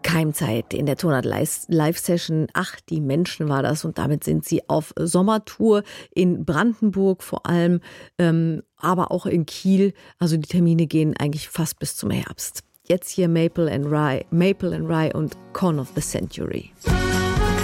Keimzeit in der Tonart Live-Session. Ach, die Menschen war das. Und damit sind sie auf Sommertour in Brandenburg vor allem, aber auch in Kiel. Also die Termine gehen eigentlich fast bis zum Herbst. Jetzt hier Maple and Rye und Corn of the Century.